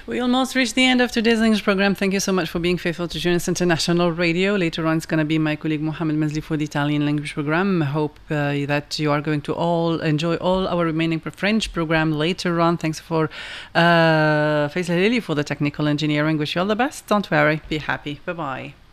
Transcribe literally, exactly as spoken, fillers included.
We almost reached the end of today's English program. Thank you so much for being faithful to Tunis International Radio. Later on, it's going to be my colleague Mohamed Mazli for the Italian language program. I hope uh, that you are going to all enjoy all our remaining French program later on. Thanks for uh, Faisal Halili for the technical engineering. Wish you all the best. Don't worry. Be happy. Bye-bye.